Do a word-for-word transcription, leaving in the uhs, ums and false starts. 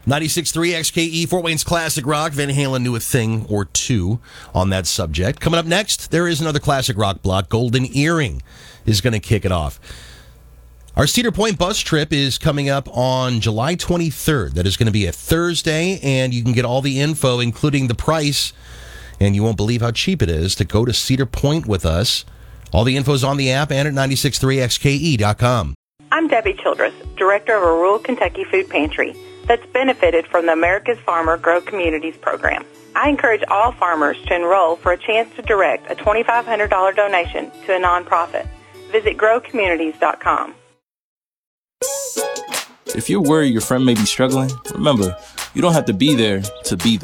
ninety-six point three X K E, Fort Wayne's Classic Rock. Van Halen knew a thing or two on that subject. Coming up next, there is another classic rock block. Golden Earring is going to kick it off. Our Cedar Point bus trip is coming up on July twenty-third. That is going to be a Thursday, and you can get all the info, including the price, and you won't believe how cheap it is to go to Cedar Point with us. All the info is on the app and at nine six three X K E dot com. I'm Debbie Childress, director of a rural Kentucky food pantry that's benefited from the America's Farmer Grow Communities program. I encourage all farmers to enroll for a chance to direct a twenty-five hundred dollars donation to a nonprofit. Visit grow communities dot com. If you're worried your friend may be struggling, remember, you don't have to be there to be there.